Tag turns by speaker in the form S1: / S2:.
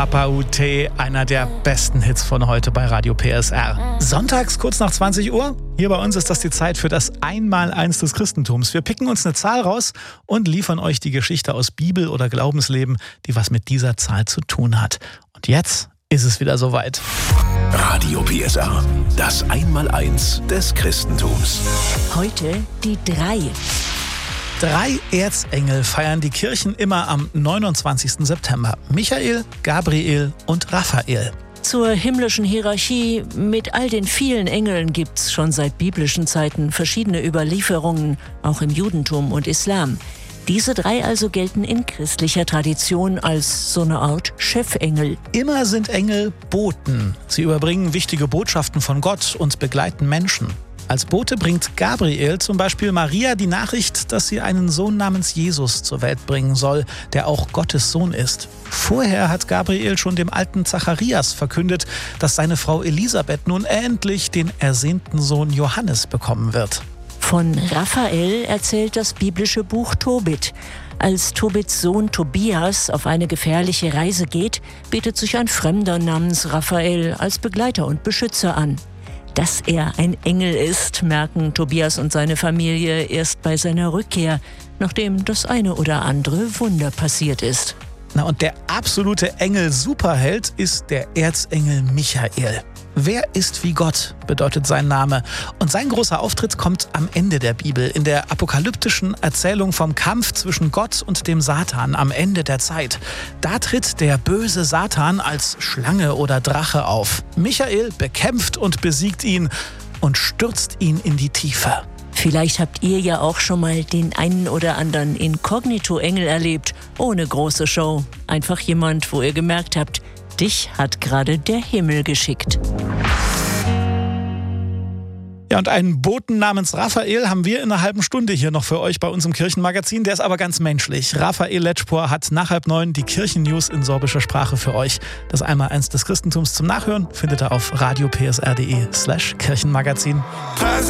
S1: Papa UT, einer der besten Hits von heute bei Radio PSR. Sonntags kurz nach 20 Uhr. Hier bei uns ist das die Zeit für das Einmaleins des Christentums. Wir picken uns eine Zahl raus und liefern euch die Geschichte aus Bibel oder Glaubensleben, die was mit dieser Zahl zu tun hat. Und jetzt ist es wieder soweit.
S2: Radio PSR, das Einmaleins des Christentums.
S3: Heute die 3.
S1: 3 Erzengel feiern die Kirchen immer am 29. September. Michael, Gabriel und Raphael.
S3: Zur himmlischen Hierarchie mit all den vielen Engeln gibt's schon seit biblischen Zeiten verschiedene Überlieferungen, auch im Judentum und Islam. Diese 3 also gelten in christlicher Tradition als so eine Art Chefengel.
S1: Immer sind Engel Boten. Sie überbringen wichtige Botschaften von Gott und begleiten Menschen. Als Bote bringt Gabriel zum Beispiel Maria die Nachricht, dass sie einen Sohn namens Jesus zur Welt bringen soll, der auch Gottes Sohn ist. Vorher hat Gabriel schon dem alten Zacharias verkündet, dass seine Frau Elisabeth nun endlich den ersehnten Sohn Johannes bekommen wird.
S3: Von Raphael erzählt das biblische Buch Tobit. Als Tobits Sohn Tobias auf eine gefährliche Reise geht, bietet sich ein Fremder namens Raphael als Begleiter und Beschützer an. Dass er ein Engel ist, merken Tobias und seine Familie erst bei seiner Rückkehr, nachdem das eine oder andere Wunder passiert ist.
S1: Na, und der absolute Engel-Superheld ist der Erzengel Michael. Wer ist wie Gott, bedeutet sein Name. Und sein großer Auftritt kommt am Ende der Bibel, in der apokalyptischen Erzählung vom Kampf zwischen Gott und dem Satan am Ende der Zeit. Da tritt der böse Satan als Schlange oder Drache auf. Michael bekämpft und besiegt ihn und stürzt ihn in die Tiefe.
S3: Vielleicht habt ihr ja auch schon mal den einen oder anderen Inkognito-Engel erlebt, ohne große Show. Einfach jemand, wo ihr gemerkt habt, dich hat gerade der Himmel geschickt.
S1: Ja, und einen Boten namens Raphael haben wir in einer halben Stunde hier noch für euch bei uns im Kirchenmagazin. Der ist aber ganz menschlich. Raphael Letschpor hat nach 8:30 die Kirchennews in sorbischer Sprache für euch. Das Einmaleins des Christentums zum Nachhören findet ihr auf radiopsr.de/Kirchenmagazin.